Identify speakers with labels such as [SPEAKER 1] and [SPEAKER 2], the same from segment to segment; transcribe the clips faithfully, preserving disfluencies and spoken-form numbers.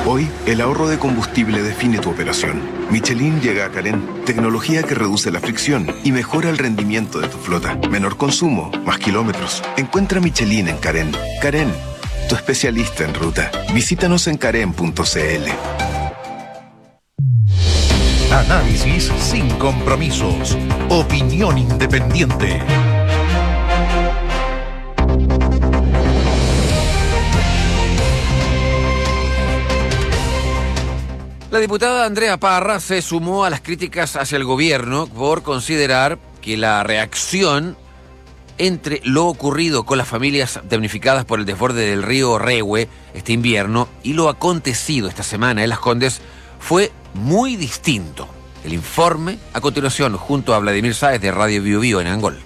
[SPEAKER 1] Hoy, el ahorro de combustible define tu operación. Michelin llega a Carén, tecnología que reduce la fricción y mejora el rendimiento de tu flota. Menor consumo, más kilómetros. Encuentra Michelin en Carén. Carén, tu especialista en ruta. Visítanos en carén punto c l.
[SPEAKER 2] Análisis sin compromisos. Opinión independiente.
[SPEAKER 3] La diputada Andrea Parra se sumó a las críticas hacia el gobierno por considerar que la reacción entre lo ocurrido con las familias damnificadas por el desborde del río Rehue este invierno y lo acontecido esta semana en Las Condes fue muy distinto. El informe a continuación junto a Vladimir Sáez de Radio Bio Bio en Angol.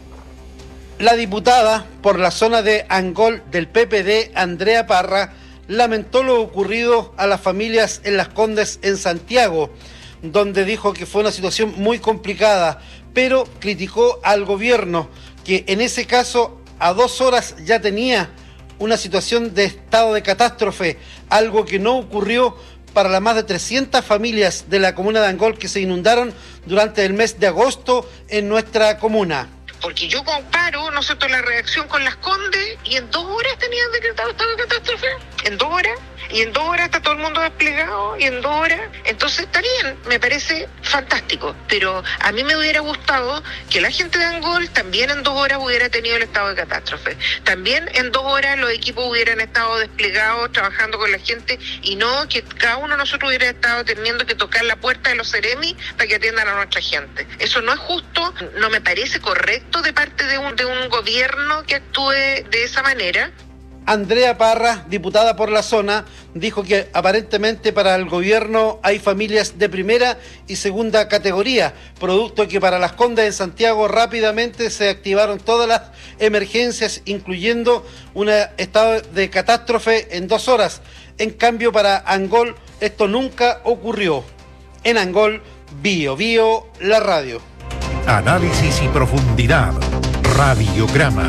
[SPEAKER 4] La diputada por la zona de Angol del P P D, Andrea Parra, lamentó lo ocurrido a las familias en Las Condes en Santiago, donde dijo que fue una situación muy complicada, pero criticó al gobierno, que en ese caso a dos horas ya tenía una situación de estado de catástrofe, algo que no ocurrió para las más de trescientas familias de la comuna de Angol que se inundaron durante el mes de agosto en nuestra comuna.
[SPEAKER 5] Porque yo comparo, ¿no es cierto?, la reacción con Las Condes y en dos horas tenían decretado estado de catástrofe. En dos horas. Y en dos horas está todo el mundo desplegado. Y en dos horas. Entonces está bien, me parece fantástico. Pero a mí me hubiera gustado que la gente de Angol también en dos horas hubiera tenido el estado de catástrofe. También en dos horas los equipos hubieran estado desplegados, trabajando con la gente. Y no que cada uno de nosotros hubiera estado teniendo que tocar la puerta de los Ceremi para que atiendan a nuestra gente. Eso no es justo, no me parece correcto de parte de un, de un gobierno que actúe de esa manera.
[SPEAKER 4] Andrea Parra, diputada por la zona, dijo que aparentemente para el gobierno hay familias de primera y segunda categoría, producto que para Las Condes en Santiago rápidamente se activaron todas las emergencias, incluyendo un estado de catástrofe en dos horas. En cambio, para Angol esto nunca ocurrió. En Angol, Bio Bio, la radio.
[SPEAKER 2] Análisis y profundidad. Radiograma.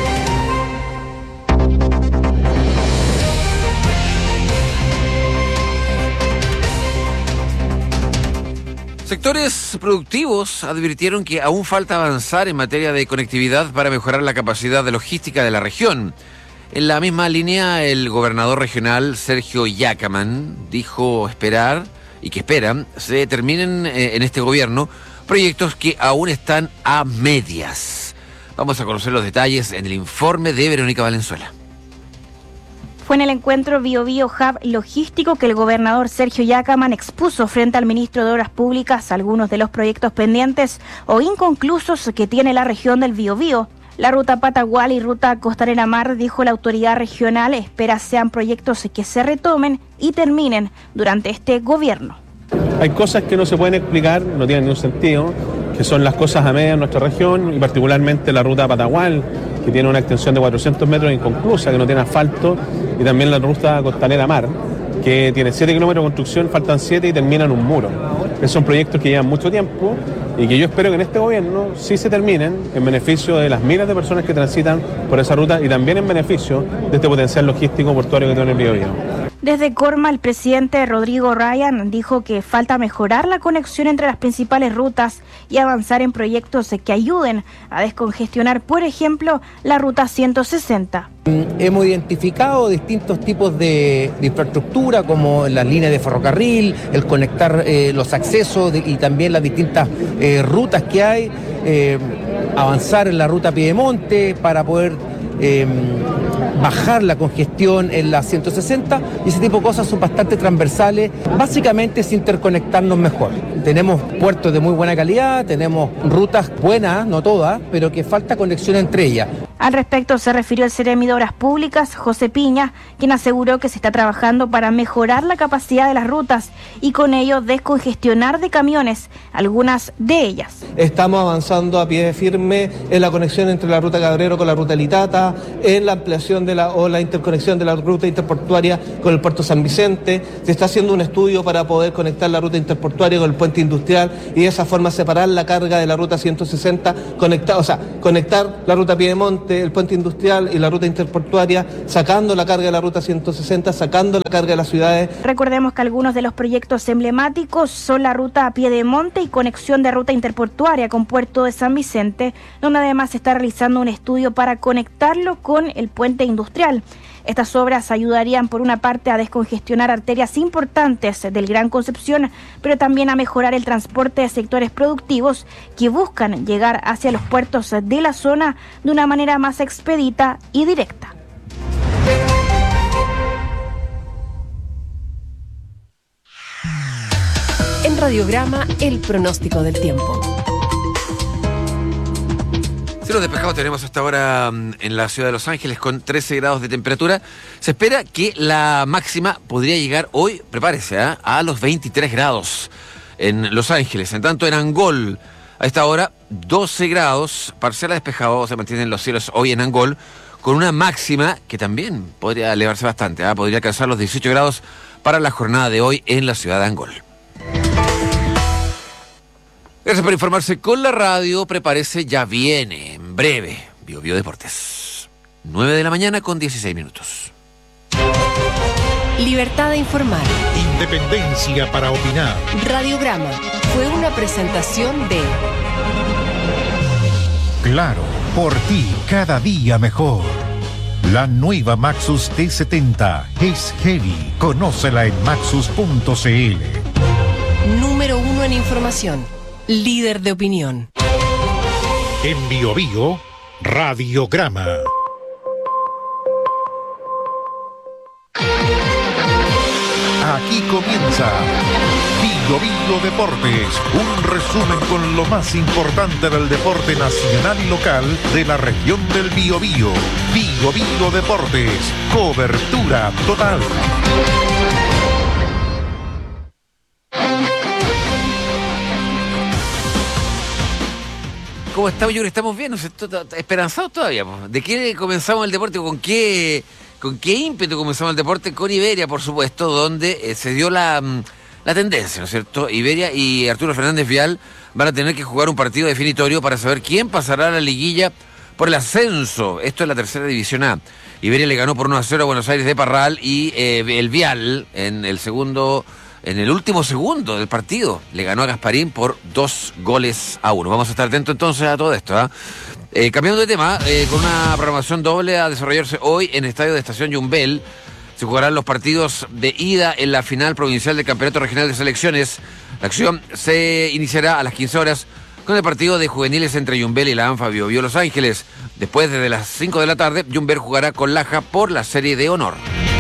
[SPEAKER 3] Sectores productivos advirtieron que aún falta avanzar en materia de conectividad para mejorar la capacidad de logística de la región. En la misma línea, el gobernador regional Sergio Yacamán dijo esperar y que esperan se terminen eh, en este gobierno proyectos que aún están a medias. Vamos a conocer los detalles en el informe de Verónica Valenzuela.
[SPEAKER 6] Fue en el encuentro Bio Bio Hub logístico que el gobernador Sergio Yacamán expuso frente al ministro de Obras Públicas algunos de los proyectos pendientes o inconclusos que tiene la región del Biobío. La ruta Patagual y ruta Costanera Mar, dijo la autoridad regional, espera sean proyectos que se retomen y terminen durante este gobierno.
[SPEAKER 7] Hay cosas que no se pueden explicar, no tienen ningún sentido, que son las cosas a media en nuestra región y particularmente la ruta Patagual, que tiene una extensión de cuatrocientos metros inconclusa, que no tiene asfalto, y también la ruta Costanera Mar, que tiene siete kilómetros de construcción, faltan siete y terminan un muro. Esos son proyectos que llevan mucho tiempo y que yo espero que en este gobierno sí se terminen en beneficio de las miles de personas que transitan por esa ruta y también en beneficio de este potencial logístico portuario que tiene el Biobío.
[SPEAKER 6] Desde Corma, el presidente Rodrigo Ryan dijo que falta mejorar la conexión entre las principales rutas y avanzar en proyectos que ayuden a descongestionar, por ejemplo, la ruta ciento sesenta.
[SPEAKER 8] Hemos identificado distintos tipos de, de infraestructura, como las líneas de ferrocarril, el conectar eh, los accesos de, y también las distintas eh, rutas que hay, eh, avanzar en la ruta Piedemonte para poder eh, bajar la congestión en la ciento sesenta, y ese tipo de cosas son bastante transversales. Básicamente es interconectarnos mejor. Tenemos puertos de muy buena calidad, tenemos rutas buenas, no todas, pero que falta conexión entre ellas.
[SPEAKER 6] Al respecto se refirió el Ceremi de Obras Públicas, José Piña, quien aseguró que se está trabajando para mejorar la capacidad de las rutas y con ello descongestionar de camiones algunas de ellas.
[SPEAKER 9] Estamos avanzando a pie firme en la conexión entre la ruta Cabrero con la ruta Litata, en la ampliación de la o la interconexión de la ruta interportuaria con el puerto San Vicente. Se está haciendo un estudio para poder conectar la ruta interportuaria con el puente industrial y de esa forma separar la carga de la ruta ciento sesenta, conectar, o sea, conectar la ruta Piedemonte entre el puente industrial y la ruta interportuaria, sacando la carga de la ruta ciento sesenta, sacando la carga de las ciudades.
[SPEAKER 6] Recordemos que algunos de los proyectos emblemáticos son la ruta a Piedemonte y conexión de ruta interportuaria con Puerto de San Vicente, donde además se está realizando un estudio para conectarlo con el puente industrial. Estas obras ayudarían por una parte a descongestionar arterias importantes del Gran Concepción, pero también a mejorar el transporte de sectores productivos que buscan llegar hacia los puertos de la zona de una manera más expedita y directa.
[SPEAKER 10] En Radiograma, el pronóstico del tiempo.
[SPEAKER 3] Cielo despejado tenemos hasta ahora en la ciudad de Los Ángeles con trece grados de temperatura. Se espera que la máxima podría llegar hoy, prepárese, ¿eh? a los veintitrés grados en Los Ángeles. En tanto, en Angol, a esta hora, doce grados, parcial a despejado, se mantienen los cielos hoy en Angol, con una máxima que también podría elevarse bastante, ¿eh? podría alcanzar los dieciocho grados para la jornada de hoy en la ciudad de Angol. Gracias por informarse con la radio. Prepárese, ya viene en breve Bio Bio Deportes. nueve de la mañana con dieciséis minutos.
[SPEAKER 10] Libertad de informar.
[SPEAKER 2] Independencia para opinar.
[SPEAKER 10] Radiograma fue una presentación de
[SPEAKER 2] Claro, por ti cada día mejor. La nueva Maxus T setenta es heavy. Conócela en maxus punto c l.
[SPEAKER 10] número uno en información. Líder de opinión.
[SPEAKER 2] En Bio Bio, Radiograma. Aquí comienza Bio Bio Deportes, un resumen con lo más importante del deporte nacional y local de la región del Biobío. Bio Bio Deportes, cobertura total.
[SPEAKER 3] ¿Cómo estamos? Yo creo que estamos bien, ¿no? Esperanzados todavía. ¿De qué comenzamos el deporte? ¿Con qué, con qué ímpetu comenzamos el deporte? Con Iberia, por supuesto, donde eh, se dio la, la tendencia, ¿no es cierto? Iberia y Arturo Fernández Vial van a tener que jugar un partido definitorio para saber quién pasará a la liguilla por el ascenso. Esto es la tercera división A. Iberia le ganó por uno a cero a Buenos Aires de Parral y eh, el Vial en el segundo... En el último segundo del partido le ganó a Gasparín por dos goles a uno. Vamos a estar atentos entonces a todo esto, ¿eh? Eh, cambiando de tema, eh, con una programación doble a desarrollarse hoy en el estadio de Estación Yumbel. Se jugarán los partidos de ida en la final provincial del Campeonato Regional de Selecciones. La acción se iniciará a las quince horas con el partido de juveniles entre Yumbel y la ANFA Bio Bio Los Ángeles. Después, desde las cinco de la tarde, Yumbel jugará con Laja por la serie de honor.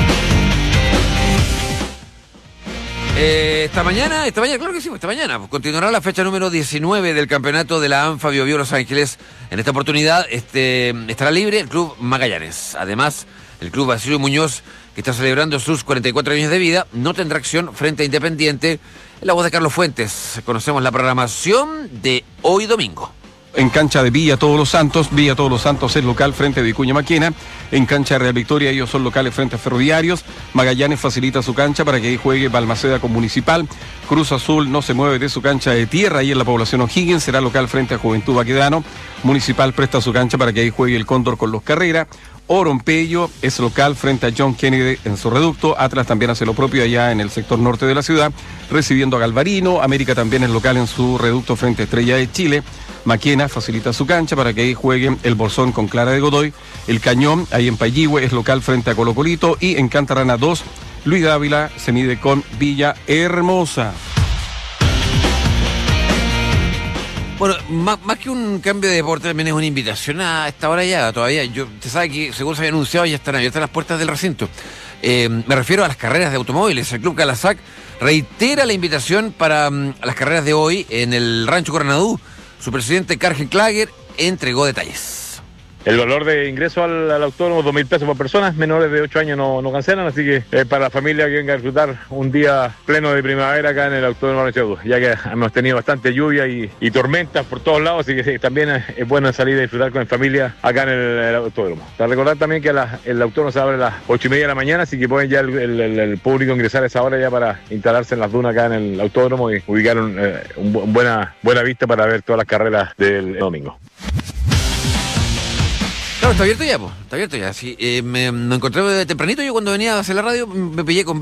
[SPEAKER 3] Eh, esta mañana, esta mañana, claro que sí, esta mañana continuará la fecha número diecinueve del campeonato de la ANFA Bio Bio Los Ángeles. En esta oportunidad este, estará libre el Club Magallanes. Además, el Club Basilio Muñoz, que está celebrando sus cuarenta y cuatro años de vida, no tendrá acción frente a Independiente. En la voz de Carlos Fuentes, conocemos la programación de hoy domingo.
[SPEAKER 11] En cancha de Villa Todos los Santos, Villa Todos los Santos es local frente a Vicuña Maquena. En cancha de Real Victoria ellos son locales frente a Ferroviarios. Magallanes facilita su cancha para que ahí juegue Balmaceda con Municipal. Cruz Azul no se mueve de su cancha de tierra, ahí en la población O'Higgins, será local frente a Juventud Baquedano. Municipal presta su cancha para que ahí juegue el Cóndor con los Carrera. Orompello es local frente a John Kennedy en su reducto. Atlas también hace lo propio allá en el sector norte de la ciudad, recibiendo a Galvarino. América también es local en su reducto frente a Estrella de Chile. Maquena facilita su cancha para que ahí jueguen el Bolsón con Clara de Godoy. El Cañón, ahí en Payihue, es local frente a Colo Colito. Y en Cantarana dos, Luis Dávila se mide con Villa Hermosa.
[SPEAKER 3] Bueno, más, más que un cambio de deporte, también es una invitación a esta hora ya, todavía. Yo, usted sabe que, según se había anunciado, ya están abiertas las puertas del recinto. Eh, me refiero a las carreras de automóviles. El Club Calasac reitera la invitación para um, las carreras de hoy en el Rancho Coronadú. Su presidente, Cargen Klager, entregó detalles.
[SPEAKER 12] El valor de ingreso al, al autódromo, dos mil pesos por persona, menores de ocho años no, no cancelan, así que eh, para la familia que venga a disfrutar un día pleno de primavera acá en el autódromo de Rancho, ya que hemos tenido bastante lluvia y, y tormentas por todos lados, así que sí, también es, es bueno salir a disfrutar con familia acá en el, el autódromo. Para recordar también que la, el autódromo se abre a las ocho y media de la mañana, así que pueden ya el, el, el, el público ingresar a esa hora ya para instalarse en las dunas acá en el autódromo y ubicar un, eh, un buena, buena vista para ver todas las carreras del domingo.
[SPEAKER 3] Claro, está abierto ya, pues. Está abierto ya. Sí, eh, me, me encontré tempranito yo cuando venía a hacer la radio, me pillé con